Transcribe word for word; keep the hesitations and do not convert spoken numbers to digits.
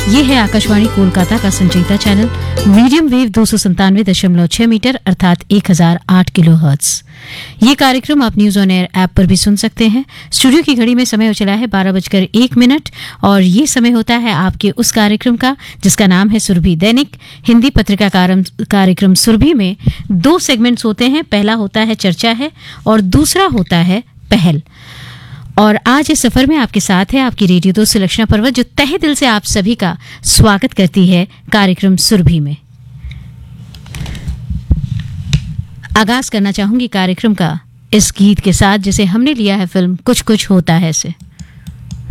ये है आकाशवाणी कोलकाता का संचयिता चैनल मीडियम वेव दो सौ संतानवे दशमलव छह मीटर अर्थात एक हजार आठ किलो हर्ट्ज। ये कार्यक्रम आप न्यूज ऑन एयर ऐप पर भी सुन सकते हैं। स्टूडियो की घड़ी में समय हो चला है बारह बजकर एक मिनट और ये समय होता है आपके उस कार्यक्रम का जिसका नाम है सुरभि दैनिक। हिंदी पत्रिका कार्यक्रम सुरभि में दो सेगमेंट्स होते हैं। पहला होता है चर्चा है और दूसरा होता है पहल। और आज इस सफर में आपके साथ है आपकी रेडियो दोस्त सुलक्षणा पर्वत, जो तहे दिल से आप सभी का स्वागत करती है कार्यक्रम सुरभि में। आगाज करना चाहूंगी कार्यक्रम का इस गीत के साथ जिसे हमने लिया है फिल्म कुछ कुछ होता है से।